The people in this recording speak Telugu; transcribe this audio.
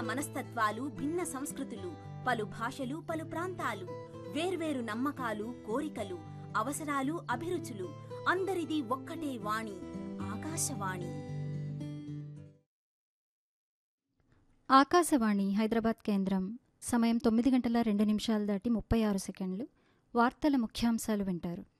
మనస్తత్వాలు, భిన్న సంస్కృతులు, పలు భాషలు, పలు ప్రాంతాలు, వేర్వేరు నమ్మకాలు, కోరికలు, అవసరాలు, అభిరుచులు, అందరిది ఒక్కటే వాణి, ఆకాశవాణి. ఆకాశవాణి హైదరాబాద్ కేంద్రం. సమయం 9 గంటల 2 నిమిషాలు దాటి 36 సెకండ్లు. వార్తల ముఖ్యాంశాలు వింటారు.